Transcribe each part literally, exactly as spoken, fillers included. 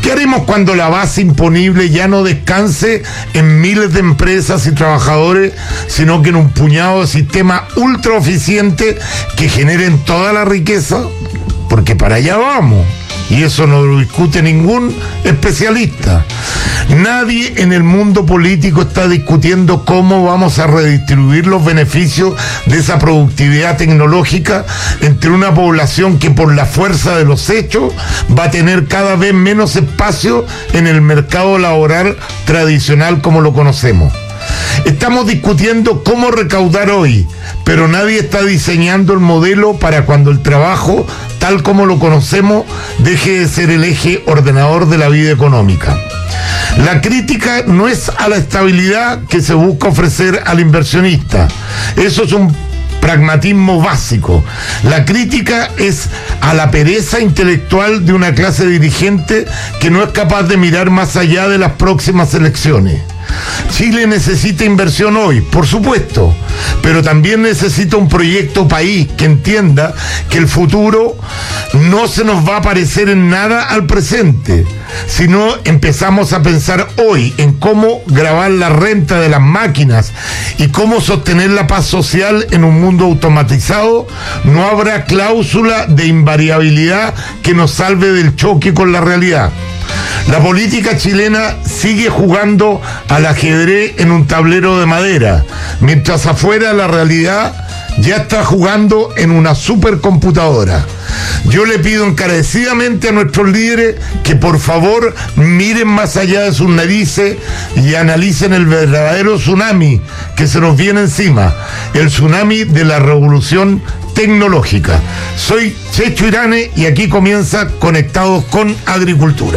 ¿Qué haremos cuando la base imponible ya no descanse en miles de empresas y trabajadores, sino que en un puñado de sistemas ultra eficientes que generen toda la riqueza? Porque para allá vamos. Y eso no lo discute ningún especialista. Nadie en el mundo político está discutiendo cómo vamos a redistribuir los beneficios de esa productividad tecnológica entre una población que por la fuerza de los hechos va a tener cada vez menos espacio en el mercado laboral tradicional como lo conocemos. Estamos discutiendo cómo recaudar hoy, pero nadie está diseñando el modelo para cuando el trabajo, tal como lo conocemos, deje de ser el eje ordenador de la vida económica. La crítica no es a la estabilidad que se busca ofrecer al inversionista. Eso es un pragmatismo básico. La crítica es a la pereza intelectual de una clase dirigente que no es capaz de mirar más allá de las próximas elecciones. Chile necesita inversión hoy, por supuesto, pero también necesita un proyecto país que entienda que el futuro no se nos va a parecer en nada al presente, sino empezamos a pensar hoy en cómo grabar la renta de las máquinas y cómo sostener la paz social en un mundo automatizado. No habrá cláusula de invariabilidad que nos salve del choque con la realidad. La política chilena sigue jugando al ajedrez en un tablero de madera, mientras afuera la realidad ya está jugando en una supercomputadora. Yo le pido encarecidamente a nuestros líderes que por favor miren más allá de sus narices y analicen el verdadero tsunami que se nos viene encima, el tsunami de la revolución tecnológica. Soy Checho Irane y aquí comienza Conectados con Agricultura.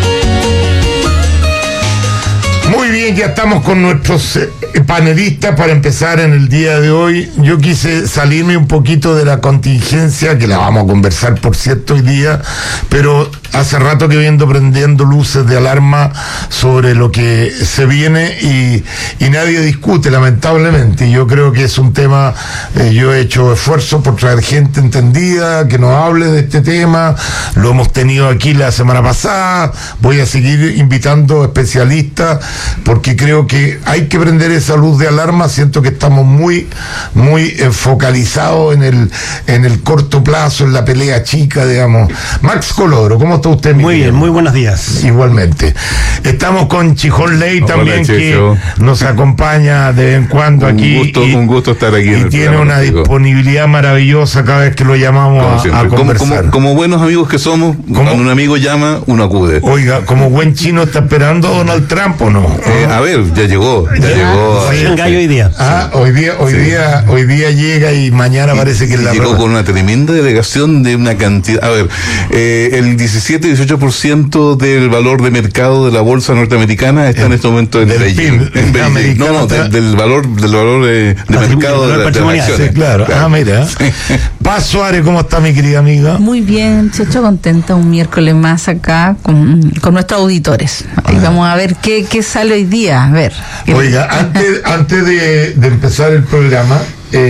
Muy bien, ya estamos con nuestros eh, panelistas para empezar en el día de hoy. Yo quise salirme un poquito de la contingencia, que la vamos a conversar por cierto hoy día, pero hace rato que viendo prendiendo luces de alarma sobre lo que se viene y, y nadie discute, lamentablemente. Yo creo que es un tema, eh, yo he hecho esfuerzos por traer gente entendida, que nos hable de este tema, lo hemos tenido aquí la semana pasada, voy a seguir invitando especialistas, porque creo que hay que prender esa luz de alarma. Siento que estamos muy, muy eh, focalizados en el, en el corto plazo, en la pelea chica, digamos. Max Colodro, ¿cómo está usted? Muy bien, muy buenos días. Igualmente. Estamos con Chijón Ley también, que nos acompaña de vez en cuando un aquí. Gusto, y, un gusto estar aquí. Y tiene una contigo. disponibilidad maravillosa cada vez que lo llamamos a, a como, conversar. Como, como buenos amigos que somos, cuando un amigo llama, uno acude. Oiga, como buen chino, ¿está esperando a Donald Trump o no? Eh, a ver, ya llegó, ya, ya llegó. Sí, en gallo hoy día. Ah, hoy día, hoy sí. día, hoy día llega y mañana y, parece que es la llegó ropa. Con una tremenda delegación de una cantidad. A ver, eh, el diecisiete a dieciocho por ciento del valor de mercado de la bolsa norteamericana está el, en este momento en Beijing. En Beijing. No, no, del, del valor, del valor de, de ah, mercado de, de, de las acciones. Sí, claro. claro. Ah, mira. Sí. Paz Suárez, ¿cómo está mi querida amiga? Muy bien, Checho, contenta un miércoles más acá con, con nuestros auditores. Ah. Y vamos a ver qué, qué sale hoy día. A ver. Oiga, antes, antes de, de empezar el programa,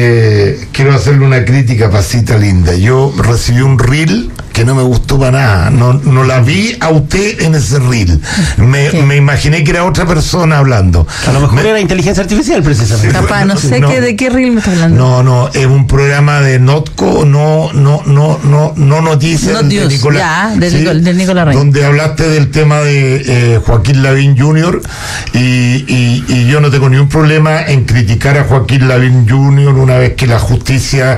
eh, quiero hacerle una crítica, Pasita linda. Yo recibí un reel que no me gustó para nada. No, no la vi a usted en ese reel. Me, me imaginé que era otra persona hablando. A lo mejor me, era inteligencia artificial, precisamente. Capaz, no sé no, qué, de qué reel me está hablando. No, no, es un programa de Notco, no, no, no, no, no noticias. No de Nicolás. Ya, de, ¿sí? Nicol, de Nicolás Rey. Donde hablaste del tema de eh, Joaquín Lavín junior y, y, y yo no tengo ningún problema en criticar a Joaquín Lavín junior una vez que la justicia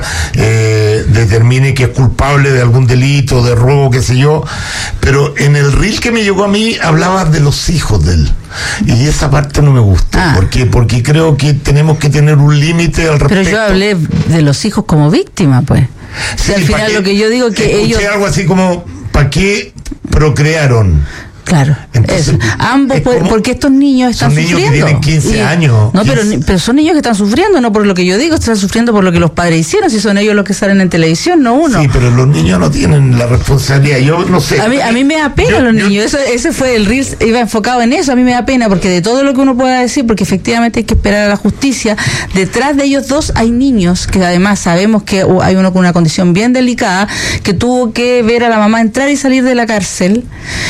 eh, determine que es culpable de algún delito, de robo, qué sé yo, pero en el reel que me llegó a mí hablabas de los hijos de él y esa parte no me gusta. Ah. porque porque creo que tenemos que tener un límite al respecto. Pero yo hablé de los hijos como víctima, pues. Sí, o sea, al final que, lo que yo digo que ellos algo así como ¿para qué procrearon? Claro, entonces, eso. Ambos, puede, porque estos niños están son niños sufriendo. Que tienen quince y, años. No, quince. Pero, pero son niños que están sufriendo, no por lo que yo digo, están sufriendo por lo que los padres hicieron, si son ellos los que salen en televisión, no uno. Sí, pero los niños no tienen la responsabilidad, yo no sé. A mí, a mí me da pena yo, los yo, niños, eso, ese fue el reel, iba enfocado en eso, a mí me da pena, porque de todo lo que uno pueda decir, porque efectivamente hay que esperar a la justicia, detrás de ellos dos hay niños, que además sabemos que hay uno con una condición bien delicada, que tuvo que ver a la mamá entrar y salir de la cárcel,